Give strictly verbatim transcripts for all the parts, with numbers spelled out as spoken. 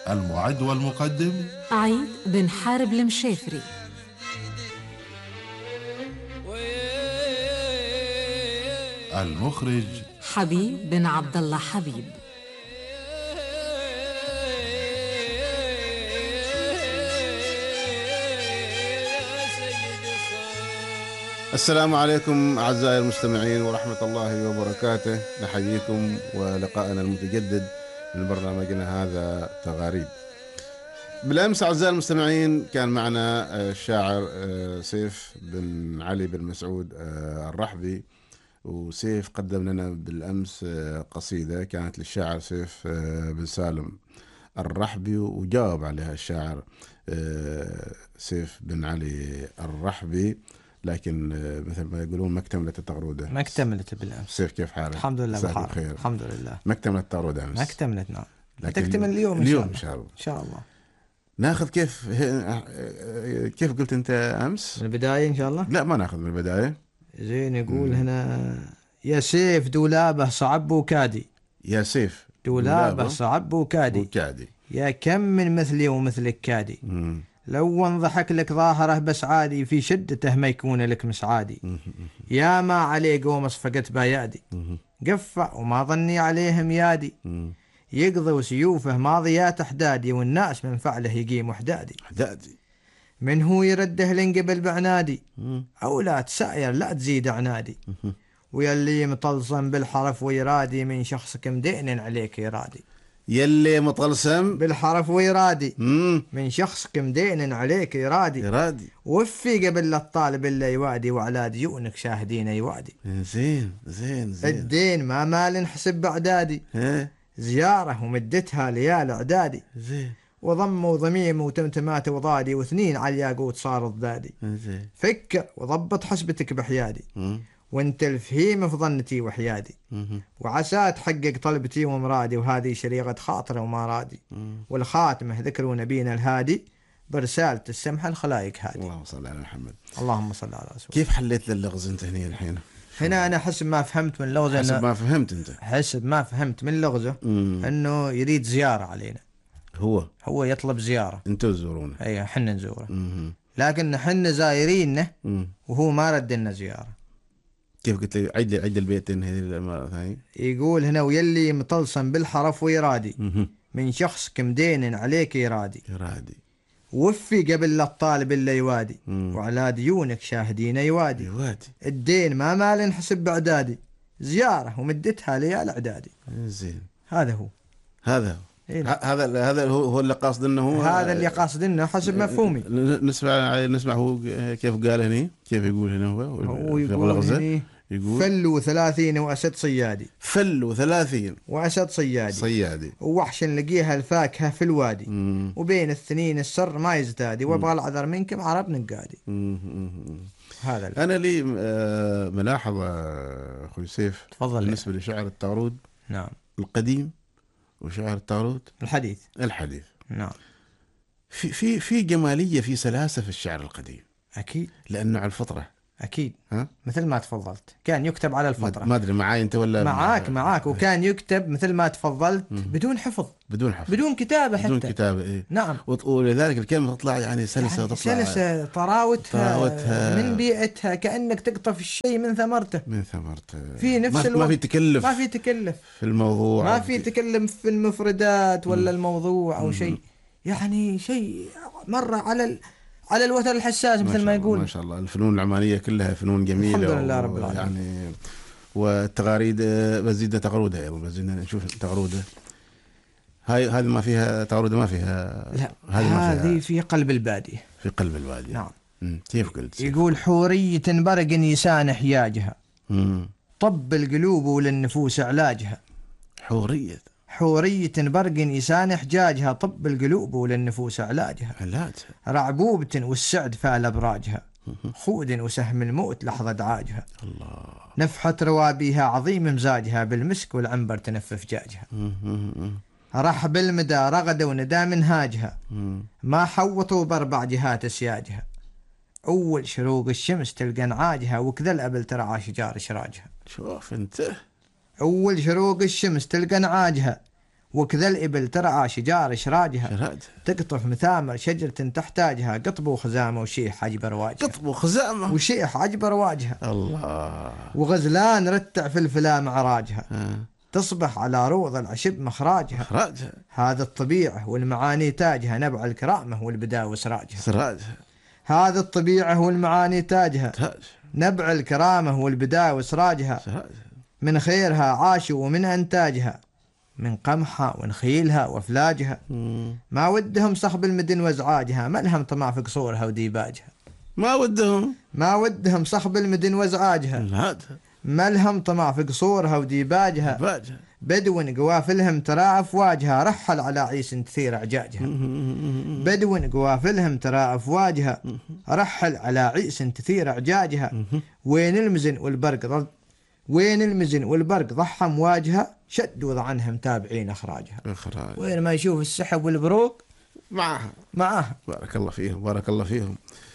المعد والمقدم عيد بن حارب المشافري. المخرج حبيب بن عبد الله حبيب. السلام عليكم أعزائي المستمعين ورحمة الله وبركاته. نحييكم ولقاءنا المتجدد من برنامجنا هذا تغاريد. بالأمس أعزائي المستمعين كان معنا الشاعر سيف بن علي بن مسعود الرحبي، وسيف قدم لنا بالأمس قصيدة كانت للشاعر سيف بن سالم الرحبي، وجاوب عليها الشاعر سيف بن علي الرحبي، لكن مثل ما يقولون ما اكتملت التغرودة. ما اكتملت بالأمس. سيف كيف حالك؟ الحمد لله بخير. خير. الحمد لله. ما اكتملت التغرودة أمس. ما اكتملت، نعم. لكن تكتمل اليوم اليوم إن إن شاء الله. إن شاء الله. ناخذ كيف كيف قلت أنت أمس؟ من البداية إن شاء الله. لا ما ناخذ من البداية. زين يقول مم. هنا: يا سيف دولابه صعب وكادي. يا سيف دولابه صعب وكادي. وكادي. يا كم من مثلي ومثلك كادي. مم. لو انضحك لك ظاهره بس عادي، في شدته ما يكون لك مسعادي. يا ما عليه قوم صفقت بايادي، قفع وما ظني عليهم يادي. يقضي وسيوفه ماضيات احدادي، والناس من فعله يقيم وحدادي. حدادي من هو يرده لنقبل بعنادي، او لا تساير لا تزيد عنادي. ويلي مطلصم بالحرف ويرادي، من شخصك مدين عليك يرادي. يلي مطلسم بالحرف ويرادي، مم. من شخصك مدين عليك يرادي. يرادي وفي قبل الطالب اللي يوادي، وعلى ديونك شاهدين يوادي. زين زين زين. الدين ما مال نحسب بعدادي، زيارة ومدتها ليال اعدادي. زين. وضم وضميم وتمتمات وضادي، واثنين على الياقوت صار الضادي. زين. فكر وضبط حسبتك بحيادي، مم. وانت الفهيم في ظنتي وحيادي. مم. وعسى تحقق طلبتي ومرادي، وهذه شريعة خاطر وما رادي. مم. والخاتمه ذكر نبينا الهادي، برسالة السمحة الخلائق هادي. اللهم صل على محمد. اللهم صل على رسول. كيف حليت اللغز انت هنا الحين؟ هنا انا حسب ما فهمت من لغزه، حسب ما فهمت انت حسب ما فهمت من لغزه مم. انه يريد زيارة علينا. هو هو يطلب زيارة. انتوا تزورونه؟ اي حنا نزوره. مم. لكن حنا زايرينه مم. وهو ما رد لنا زيارة. كيف قلت لي؟ عيد عيد البيتين هذه مرة ثانية. يقول هنا: ويلي مطلسم بالحرف ويرادي، مم. من شخص كمدين عليك يرادي. يرادي. وفي قبل الطالب اللي يوادي، مم. وعلى ديونك شاهدين يوادي. يوادي. الدين ما مال نحسب بعدادي، زيارة ومدتها ليال اعدادي. زين. هذا هو. هذا هو. إيه؟ هذا هذا هو هو اللي قاصد انه هو هذا اللي قاصد انه حسب مفهومي. نسمع نسمع هو كيف قال هنا، كيف يقول هنا هو. هو يقول هنا: يقول فلوا ثلاثين وأسد صيادي. فلوا ثلاثين وأسد صيادي. صيادي. ووحش لقيها الفاكهة في الوادي. مم. وبين الثنين السر ما يزدادي، وابغى العذر منكم عرب نقادي. هذا اللي. أنا لي ملاحظة أخوي سيف. تفضل. بالنسبة لشعر التغرود. نعم. القديم وشعر التغرود الحديث. الحديث. نعم. في في في جمالية، في سلاسة في الشعر القديم. أكيد. لأنه على الفطرة. أكيد. ها؟ مثل ما تفضلت كان يكتب على الفطرة. ما أدري معاي أنت ولا معاك معاك وكان يكتب مثل ما تفضلت بدون حفظ. بدون حفظ. بدون كتابة حتى. بدون كتابة. إيه؟ نعم. ولذلك الكلمة تطلع يعني سلسة. يعني تطلع سلسة طراوتها, طراوتها من بيئتها، كأنك تقطف الشيء من ثمرته. من ثمرته. في نفس ما, الوقت ما في تكلف. ما في تكلف في الموضوع. ما في تكلم في المفردات ولا الموضوع أو شيء. يعني شيء مرة على ال... على الوتر الحساس مثل ما يقول. ما شاء الله. الفنون العمانية كلها فنون جميلة. الحمد لله رب العالمين. يعني والتغاريد بزيدة تغرودة أيضا، بزيدنا نشوف تغرودة. هاي هذه ما فيها تغرودة، ما فيها. لا هذه في قلب البادية. في قلب الوادي. نعم. مم. كيف قلت؟ يقول: حورية برق يسان حياجها، مم. طب القلوب وللنفوس علاجها. حورية حورية برق يسان حجاجها، طب القلوب وللنفوس علاجها. علاجها. رعبوبة والسعد فال أبراجها، خود وسهم الموت لحظة دعاجها. الله. نفحة روابيها عظيم مزاجها، بالمسك والعنبر تنفف جاجها. رحب المدى رغد وندى منهاجها، ما حوطوا باربع جهات سياجها. أول شروق الشمس تلقى نعاجها، وكذا الأبل ترعى شجار شراجها. شوف انت. أول شروق الشمس تلقى نعاجها، وكذا الإبل ترعى شجار إشراجها، شراد. تقطف مثامر شجرة تحتاجها، قطب وخزامة وشيح عجب رواجها، قطب وخزامة وشيح عجب رواجها، الله. وغزلان رتع في الفلا معراجها، آه. تصبح على روض العشب مخراجها، مخراجها. هذا الطبيعة والمعاني تاجها، نبع الكرامة والبداوة سراجها. سراجها. هذا الطبيعة والمعاني تاجها، تاج. نبع الكرامة والبداوة سراجها، سراجها. من خيرها عاشوا ومن أنتاجها، من قمحها ونخيلها وفلاجها، مم. ما ودهم صخب المدن وازعاجها، ما لهم طمع في قصورها وديباجها، ما ودهم ما ودهم صخب المدن وازعاجها، هذا ما لهم طمع في قصورها وديباجها، باجها. بدو قوافلهم ترى أفواجها، رحل على عيس تثير أعجاجها، بدو قوافلهم ترى أفواجها، رحل على عيس تثير أعجاجها، وين المزن والبرق ضد وين المزن والبرق ضحى مواجهها، شدوا عنهم تابعين أخراجها. إخراج. وين ما يشوف السحب والبروق معها. معها. بارك الله فيهم بارك الله فيهم.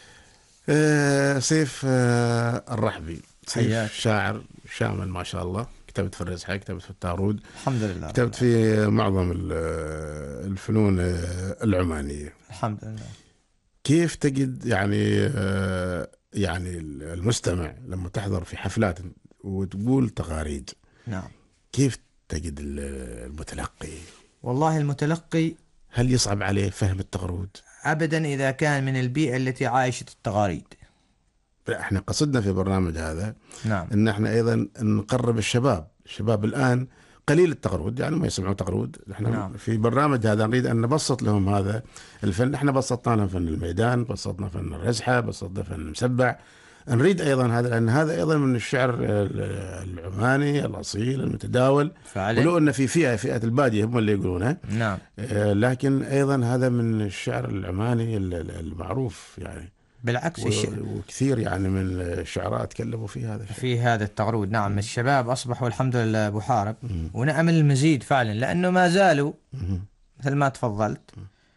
آه سيف آه الرحبي، سيف حياك. شاعر شامل ما شاء الله، كتبت في الرزحة، كتبت في التارود، الحمد لله، كتبت في معظم ال- الفنون العمانية. الحمد لله. كيف تجد يعني آه يعني المستمع لما تحضر في حفلات وتقول تغاريد، نعم. كيف تجد المتلقي؟ والله المتلقي هل يصعب عليه فهم التغرود؟ أبدا إذا كان من البيئة التي عايشت التغاريد. احنا قصدنا في برنامج هذا نعم. ان احنا ايضا نقرب الشباب، الشباب الان قليل التغرود، يعني ما يسمعوا تغرود. احنا نعم. في برنامج هذا نريد ان نبسط لهم هذا الفن. احنا بسطنا لهم فن الميدان، بسطنا فن الرزحة، بسطنا فن المسبع. نريد ايضا هذا، لان هذا ايضا من الشعر العماني الاصيل المتداول، فعلا. ولو ان في فئه فئه الباديه هم اللي يقولونها. نعم. لكن ايضا هذا من الشعر العماني المعروف يعني، بالعكس و... الشيء وكثير يعني من الشعراء تكلموا في هذا الشيء. في هذا التغرود. نعم. الشباب أصبحوا الحمد لله أبو حارب، ونأمل المزيد فعلا، لأنه ما زالوا مثل ما تفضلت.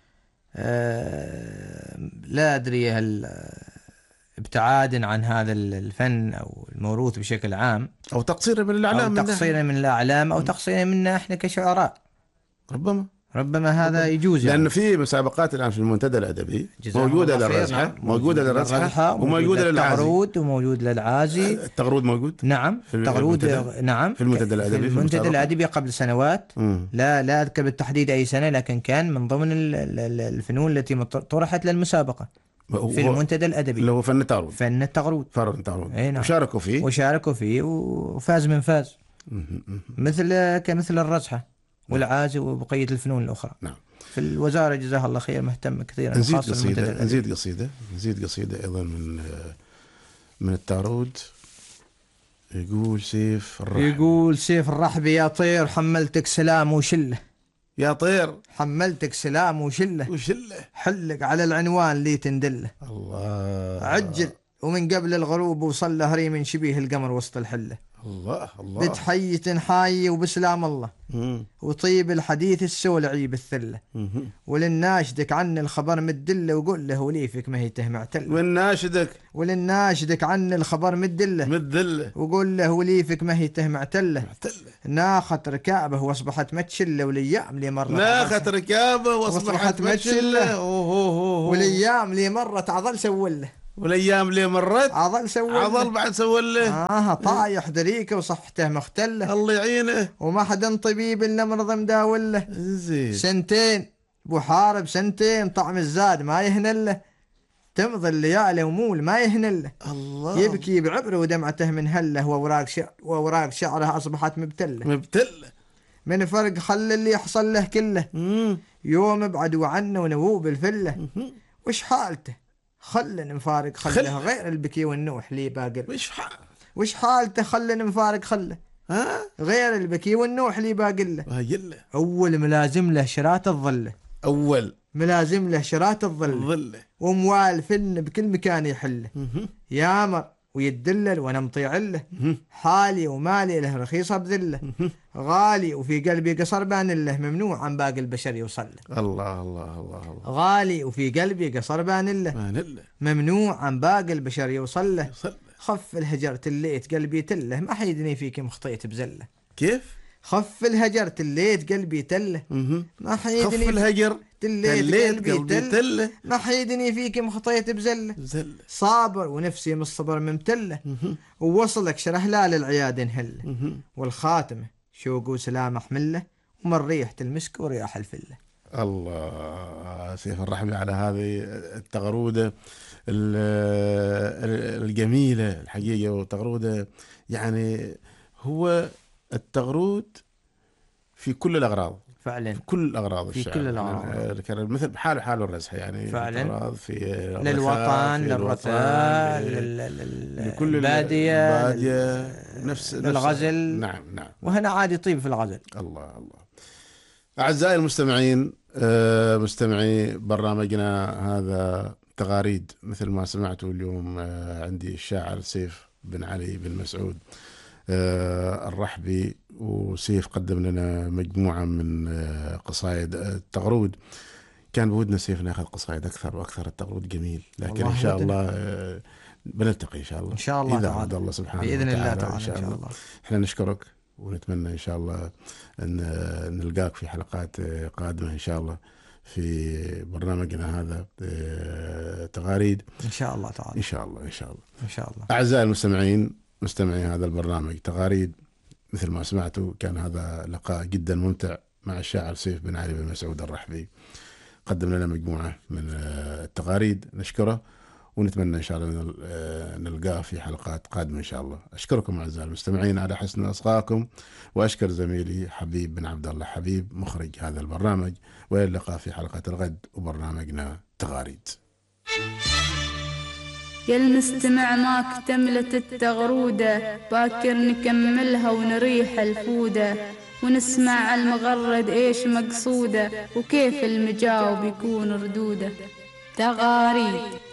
آه لا أدري هل ابتعادا عن هذا الفن أو الموروث بشكل عام، أو تقصير من الأعلام، أو تقصير من الأعلام، أو تقصير منا إحنا كشعراء. ربما ربما هذا يجوز يعني. لأنه في مسابقات الآن في المنتدى الأدبي موجودة للرزحة، موجودة للرزحة، وموجودة للتغرود، وموجود للعازي. التغرود موجود. نعم. التغرود نعم في المنتدى الأدبي. في المنتدى الأدبي قبل سنوات. مم. لا لا أذكر بالتحديد أي سنة، لكن كان من ضمن الفنون التي طرحت للمسابقة في المنتدى الأدبي، اللي هو فن التغرود. فن التغرود. فن التغرود. نعم. وشاركوا فيه وشاركوا فيه وفاز من فاز، مثل كمثل الرزحة والعازي وبقية الفنون الأخرى. نعم. في الوزارة جزاها الله خير مهتمة كثيرا. نزيد قصيدة نزيد قصيدة نزيد قصيدة أيضا من من التارود. يقول سيف الرحبي، يقول سيف الرحبي: يا طير حملتك سلام وشله، يا طير حملتك سلام وشله، وشله، حلق على العنوان لي تندله، الله عجل ومن قبل الغروب وصل له ريم شبيه القمر وسط الحله، الله الله، بتحية حاي وبسلام الله، مم. وطيب الحديث السولعي بالثله، مم. وللناشدك عن الخبر مدله، وقول له وليفك ما هي تهمع تله، والناشدك وللناشدك عن الخبر مدله، مدله، وقول له وليفك ما هي تهمع تله، ناخت ركابه واصبحت متشله، والايام لي مرت ناخت ركابه واصبحت متشله، والايام لي مرت عضل سوله، والايام لي مرت عضل سوله، عضل بعد سوله، اه طايح دريكه وصحته مختله، الله يعينه، وما حدا طبيب الا مرض مداوله، زين سنتين بو حارب، سنتين طعم الزاد ما يهنله، تمضي الليالي ومول ما يهنله، الله يبكي بعبره ودمعته من هله، واوراق شعر واوراق شعره اصبحت مبتله، مبتله من فرق خل اللي يحصل له كله، مم. يوم ابعدوا عنه ونووه بالفله، وش حالته خلنا نفارق خله، غير البكي والنوح لي باقل، وش حال وش حالته خلنا نفارق خله، ها غير البكي والنوح لي باقل له، باقل. اول ملازم له شرات الظله، اول ملازم له شرات الظله، ظله، وموال فن بكل مكان يحله، يامر ويدلل وانا مطيع له، حالي ومالي له رخيصه بذله، غالي وفي قلبي قصر بان له، ممنوع عن باقي البشر يوصل له، الله الله الله الله، غالي وفي قلبي قصر بان له، ممنوع عن باقي البشر يوصل له، خف الهجر تليت قلبي تله، ما حيدني فيك مخطيت بزله، كيف خف الهجر تليت قلبي تله، مهم. ما خف حيدني الهجر تليت تليت قلبي قلبي تله، تله. ما حيدني فيك مخطيت بزله، زل. صابر ونفسي من الصبر ممتله، ووصلك شرح لا للعياد نهله، مهم. والخاتمه شوق وسلام احمله، ومن ريحه المسك ورياح الفله. الله سيف الرحمة على هذه التغرودة ال- الجميلة الحقيقة، وتغرودة يعني هو التغرود في كل الأغراض، فعلا في كل الأغراض في الشعر كل الأغراض. يعني كان مثل حاله حال الرزح يعني فعلا. في الأغراض، في الرثاء، للوطن، في للرثاء، الوطن، لل- لل- لكل البادية، البادية، لل- نفس للغزل. نعم نعم. وهنا عاد يطيب في الغزل. الله الله. أعزائي المستمعين، آه، مستمعي برنامجنا هذا تغاريد، مثل ما سمعتوا اليوم آه، عندي الشاعر سيف بن علي بن مسعود آه، الرحبي، وسيف قدم لنا مجموعة من آه، قصائد التغرود. كان بودنا سيف ناخذ قصائد أكثر وأكثر، التغرود جميل، لكن إن شاء الله آه، بنلتقي إن شاء الله، إن شاء الله إذا تعالى. أراد الله سبحانه بإذن وتعالى الله تعالى إن شاء إن شاء الله. الله. إحنا نشكرك ونتمنى إن شاء الله أن نلقاك في حلقات قادمة إن شاء الله في برنامجنا هذا تغاريد إن شاء الله تعالى. إن شاء الله إن شاء الله. إن شاء الله. أعزائي المستمعين، مستمعي هذا البرنامج تغاريد، مثل ما سمعتوا كان هذا لقاء جدا ممتع مع الشاعر سيف بن علي بن مسعود الرحبي، قدم لنا مجموعة من التغاريد، نشكره ونتمنى إن شاء الله نلقاه في حلقات قادمة إن شاء الله. أشكركم أعزائي المستمعين على حسن إصغائكم، وأشكر زميلي حبيب بن عبد الله حبيب مخرج هذا البرنامج، وإلى اللقاء في حلقة الغد وبرنامجنا تغاريد. يا المستمع ما اكتملت التغرودة، باكر نكملها ونريح الفودة، ونسمع المغرد ايش مقصوده، وكيف المجاوب يكون ردوده. تغاريد.